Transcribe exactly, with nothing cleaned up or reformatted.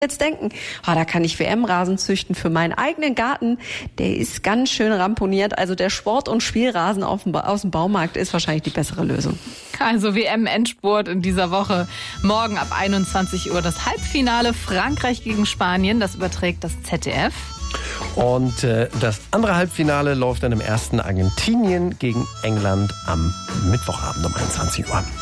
jetzt denken, oh, da kann ich W M-Rasen züchten für meinen eigenen Garten. Der ist ganz schön ramponiert. Also der Sport- und Spielrasen auf dem ba- aus dem Baumarkt ist wahrscheinlich die bessere Lösung. Also W M-Endspurt in dieser Woche. Morgen ab einundzwanzig Uhr das Halbfinale Frankreich gegen Spanien. Das überträgt das Z D F. Und äh, das andere Halbfinale läuft dann im ersten Argentinien gegen England am Mittwochabend um einundzwanzig Uhr.